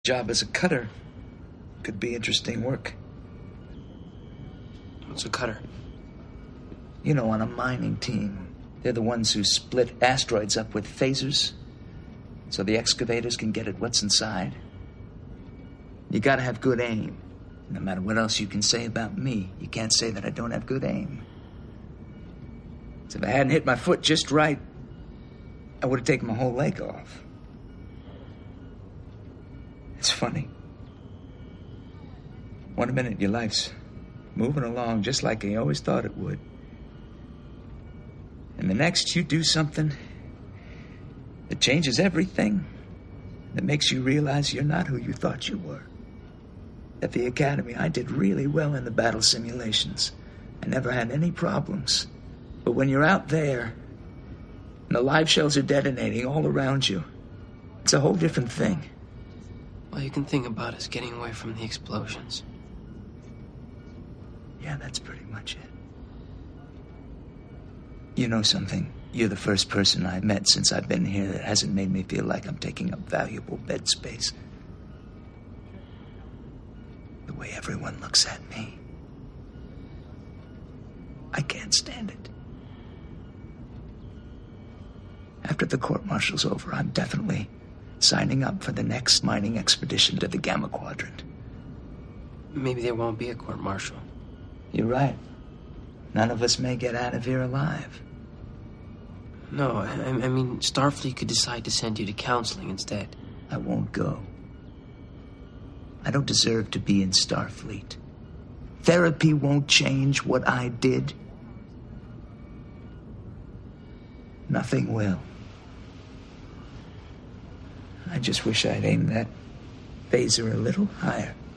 Job as a cutter could be interesting work. What's a cutter? You know, on a mining team, they're the ones who split asteroids up with phasers so the excavators can get at what's inside. You gotta have good aim. No matter what else you can say about me, you can't say that I don't have good aim. So if I hadn't hit my foot just right, I would have taken my whole leg off. It's funny. One minute your life's moving along just like you always thought it would. And the next you do something that changes everything, that makes you realize you're not who you thought you were. At the academy, I did really well in the battle simulations. I never had any problems. But when you're out there, and the live shells are detonating all around you, it's a whole different thing. All you can think about is getting away from the explosions. Yeah, that's pretty much it. You know something? You're the first person I've met since I've been here that hasn't made me feel like I'm taking up valuable bed space. The way everyone looks at me. I can't stand it. After the court-martial's over, I'm definitely signing up for the next mining expedition to the Gamma Quadrant. Maybe there won't be a court-martial. You're right. None of us may get out of here alive. No, I mean, Starfleet could decide to send you to counseling instead. I won't go. I don't deserve to be in Starfleet. Therapy won't change what I did. Nothing will. I just wish I'd aimed that phaser a little higher.